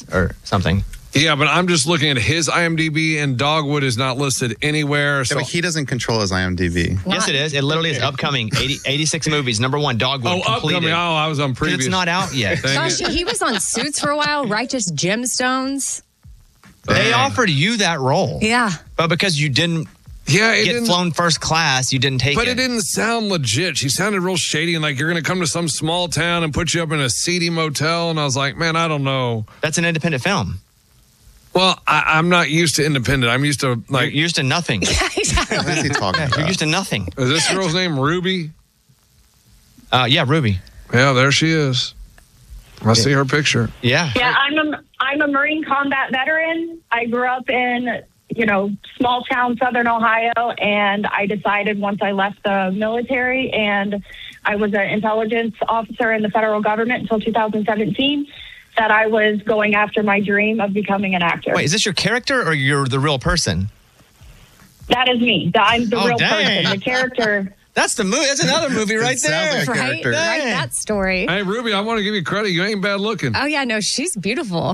or something. Yeah, but I'm just looking at his IMDb, and Dogwood is not listed anywhere. So but he doesn't control his IMDb. Yes, it is. It literally is upcoming. 86 movies. Number 1, Dogwood. upcoming. Completed. Oh, I was on previous. It's not out yet. Gosh, he was on Suits for a while. Righteous Gemstones. They offered you that role. Yeah. But because you didn't get flown first class, you didn't take it. But it didn't sound legit. She sounded real shady and like you're going to come to some small town and put you up in a seedy motel. And I was like, man, I don't know. That's an independent film. Well, I'm not used to independent. I'm used to like... You're used to nothing. What is he talking about? You're used to nothing. Is this girl's name Ruby? Yeah, Ruby. Yeah, there she is. I see her picture. Yeah. Yeah, I'm a Marine combat veteran. I grew up in, small town Southern Ohio, and I decided once I left the military, and I was an intelligence officer in the federal government until 2017, that I was going after my dream of becoming an actor. Wait, is this your character or you're the real person? That is me. I'm the real dang. person. The character... That's the movie. That's another movie right there. Sounds like a Right? character. Right, that story. Hey, Ruby, I want to give you credit. You ain't bad looking. Oh, yeah, no, she's beautiful.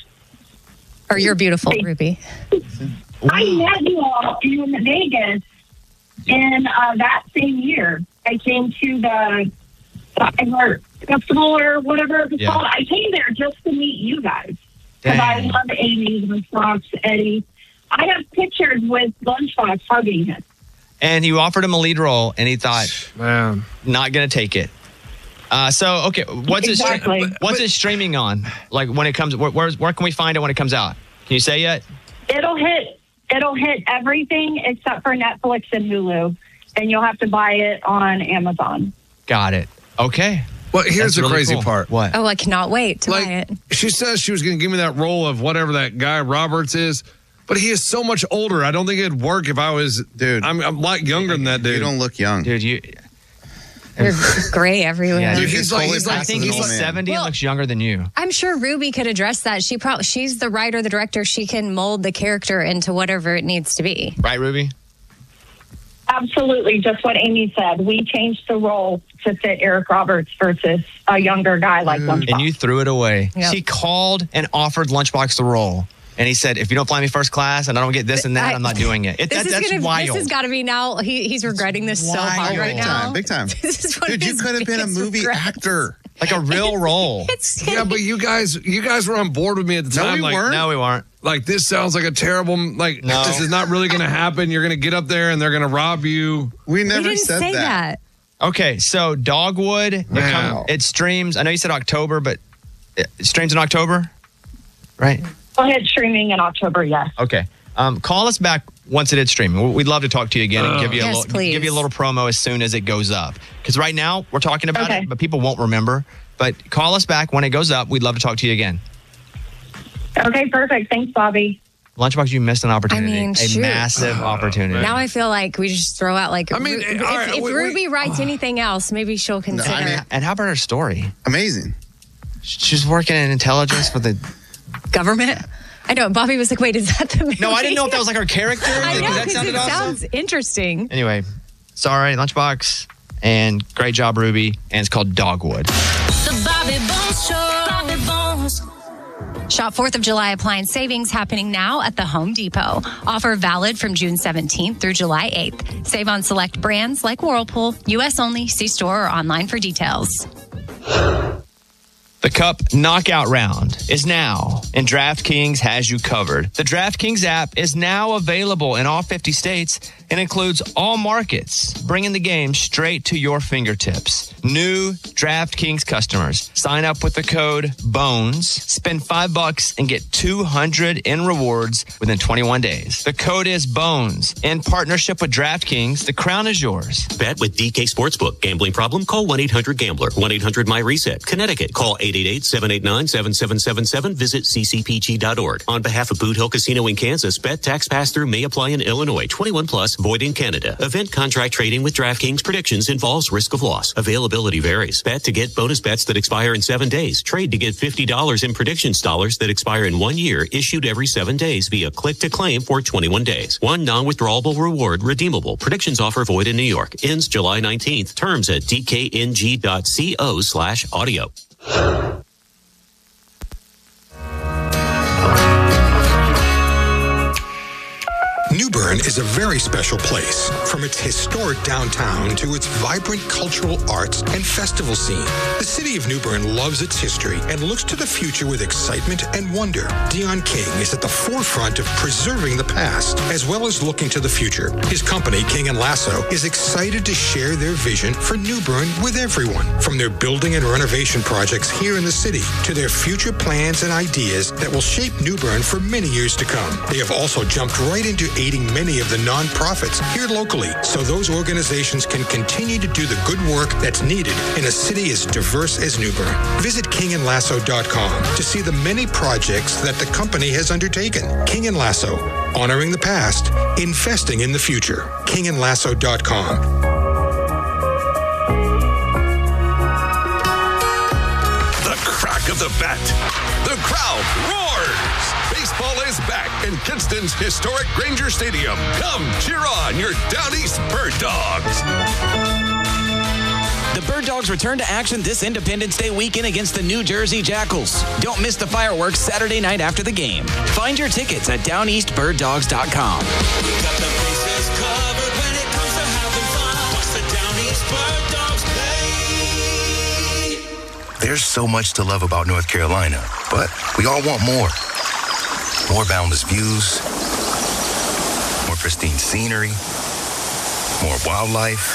Or you're beautiful, Ruby. I met you all in Vegas in that same year. I came to the art festival or whatever it was called. I came there just to meet you guys. Because I love Amy, Lunchbox, Eddie. I have pictures with Lunchbox hugging him. And you offered him a lead role, and he thought, man, not going to take it. Okay, what's it streaming on? Like when it comes, where can we find it when it comes out? Can you say yet? It'll hit everything except for Netflix and Hulu, and you'll have to buy it on Amazon. Got it. Okay. Well, here's the really crazy cool. part. What? Oh, I cannot wait to buy it. She says she was going to give me that role of whatever that guy Roberts is, but he is so much older. I don't think it'd work if I was... Dude. I'm a lot younger than that dude. You don't look young. Dude, You're gray everywhere. Yeah, Dude, he's like I think he's 70 and looks younger than you. I'm sure Ruby could address that. She's the writer, the director. She can mold the character into whatever it needs to be. Right, Ruby? Absolutely, just what Amy said. We changed the role to fit Eric Roberts versus a younger guy like Lunchbox. And you threw it away. Yep. She called and offered Lunchbox the role. And he said, if you don't fly me first class and I don't get this and that, I'm not doing it. That's wild. This has got to be now. He's regretting this so hard right now. Big time. This is one Dude, of you his could have been a biggest movie regrets. actor. Like a real role. Yeah, but you guys were on board with me at the No, time. we like, weren't. No, we weren't. Like, this sounds like a terrible, like, No. this is not really going to happen. You're going to get up there and they're going to rob you. We We never didn't said say that. Okay, so Dogwood, Wow. it streams. I know you said October, but it streams in October, right? Go ahead, streaming in October, yes. Okay. Call us back once it is streaming. We'd love to talk to you again and give you Yes, please. give you a little promo as soon as it goes up. Because right now we're talking about Okay. it, but people won't remember. But call us back when it goes up. We'd love to talk to you again. Okay, perfect. Thanks, Bobby. Lunchbox, you missed an opportunity. I mean, shoot. Massive opportunity. Now I feel like we just throw out like. I mean, if, all right, if Ruby writes anything else, maybe she'll consider And how about her story? Amazing. She's working in intelligence for the... government. I know. Bobby was like, "Wait, is that the movie?" No, I didn't know if that was like her character. I know, that because sounded it awesome. sounds interesting. Anyway, sorry, Lunchbox, and great job, Ruby. And it's called Dogwood. The Bobby Bones Show. Bobby Bones. Shop 4th of July appliance savings happening now at the Home Depot. Offer valid from June 17th through July 8th. Save on select brands like Whirlpool. U.S. only. See store or online for details. The Cup Knockout Round is now, and DraftKings has you covered. The DraftKings app is now available in all 50 states and includes all markets, bringing the game straight to your fingertips. New DraftKings customers sign up with the code BONES, spend $5 and get $200 in rewards within 21 days. The code is BONES. In partnership with DraftKings, the crown is yours. Bet with DK Sportsbook. Gambling problem? Call 1-800-GAMBLER. 1-800-MY-RESET. Connecticut. Call 888-789-7777. Visit ccpg.org. On behalf of Boot Hill Casino in Kansas, bet tax pass-through may apply in Illinois. 21 plus, void in Canada. Event contract trading with DraftKings predictions involves risk of loss. Availability varies. Bet to get bonus bets that expire in 7 days. Trade to get $50 in predictions dollars that expire in 1 year, issued every 7 days via click to claim for 21 days. One non-withdrawable reward redeemable. Predictions offer void in New York. Ends July 19th. Terms at dkng.co/audio. Bern is a very special place. From its historic downtown to its vibrant cultural arts and festival scene, the city of New Bern loves its history and looks to the future with excitement and wonder. Dion King is at the forefront of preserving the past as well as looking to the future. His company, King & Lasso, is excited to share their vision for New Bern with everyone, from their building and renovation projects here in the city to their future plans and ideas that will shape New Bern for many years to come. They have also jumped right into aiding many of the nonprofits here locally so those organizations can continue to do the good work that's needed in a city as diverse as New Bern. Visit kingandlasso.com to see the many projects that the company has undertaken. King & Lasso, honoring the past, investing in the future. kingandlasso.com. Of the bat. The crowd roars. Baseball is back in Kinston's historic Granger Stadium. Come cheer on your Down East Bird Dogs. The Bird Dogs return to action this Independence Day weekend against the New Jersey Jackals. Don't miss the fireworks Saturday night after the game. Find your tickets at downeastbirddogs.com. We got the bases covered when it comes to having fun. Watch the Down East Bird Dogs play. There's so much to love about North Carolina, but we all want more. More boundless views, more pristine scenery, more wildlife,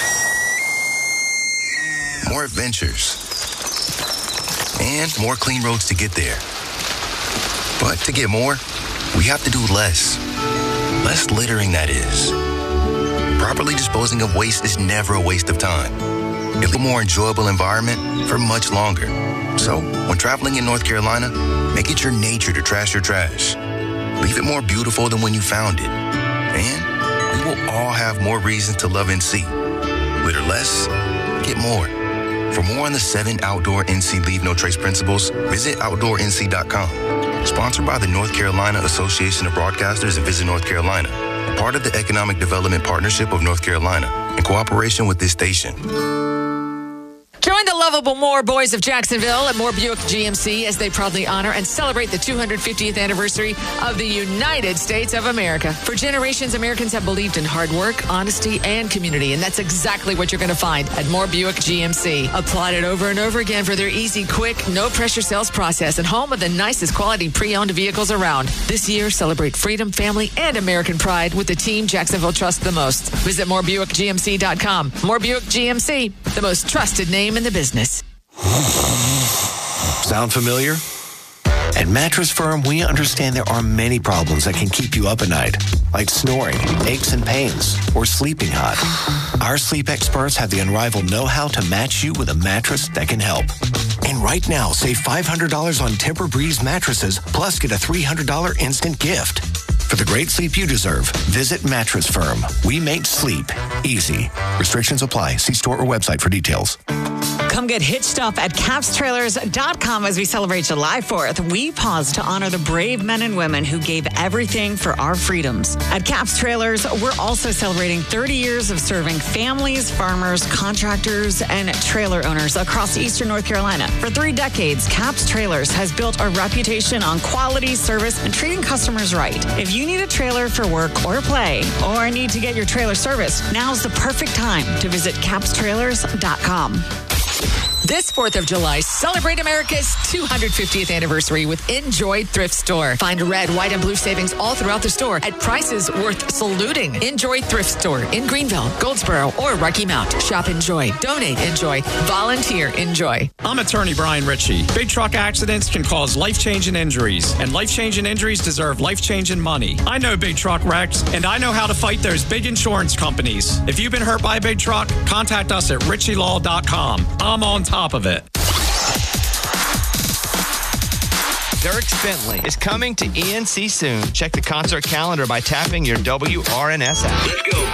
more adventures, and more clean roads to get there. But to get more, we have to do less. Less littering, that is. Properly disposing of waste is never a waste of time. It's a more enjoyable environment for much longer. So, when traveling in North Carolina, make it your nature to trash your trash. Leave it more beautiful than when you found it. And we will all have more reasons to love NC. Litter less, get more. For more on the 7 outdoor NC Leave No Trace principles, visit OutdoorNC.com. Sponsored by the North Carolina Association of Broadcasters and Visit North Carolina. Part of the Economic Development Partnership of North Carolina, in cooperation with this station. Join the lovable Moore Boys of Jacksonville at Moore Buick GMC as they proudly honor and celebrate the 250th anniversary of the United States of America. For generations, Americans have believed in hard work, honesty, and community, and that's exactly what you're going to find at Moore Buick GMC. Applied it over and over again for their easy, quick, no-pressure sales process and home of the nicest quality pre-owned vehicles around. This year, celebrate freedom, family, and American pride with the team Jacksonville trusts the most. Visit morebuickgmc.com. Moore Buick GMC, the most trusted name in the business. Sound familiar? At Mattress Firm, we understand there are many problems that can keep you up at night, like snoring, aches and pains, or sleeping hot. Our sleep experts have the unrivaled know-how to match you with a mattress that can help. And right now, save $500 on Tempur-Breeze mattresses, plus get a $300 instant gift. For the great sleep you deserve, visit Mattress Firm. We make sleep easy. Restrictions apply. See store or website for details. Come get hitched up at CapsTrailers.com as we celebrate July 4th. We pause to honor the brave men and women who gave everything for our freedoms. At Caps Trailers, we're also celebrating 30 years of serving families, farmers, contractors, and trailer owners across Eastern North Carolina. For 3 decades, Caps Trailers has built a reputation on quality, service, and treating customers right. If you need a trailer for work or play, or need to get your trailer serviced, now's the perfect time to visit CapsTrailers.com. This 4th of July, celebrate America's 250th anniversary with Enjoy Thrift Store. Find red, white, and blue savings all throughout the store at prices worth saluting. Enjoy Thrift Store in Greenville, Goldsboro, or Rocky Mount. Shop Enjoy, donate Enjoy, volunteer Enjoy. I'm attorney Brian Ritchie. Big truck accidents can cause life-changing injuries, and life-changing injuries deserve life-changing money. I know big truck wrecks, and I know how to fight those big insurance companies. If you've been hurt by a big truck, contact us at ritchielaw.com. I'm on top of it. Dierks Bentley is coming to ENC soon. Check the concert calendar by tapping your WRNS app. Let's go.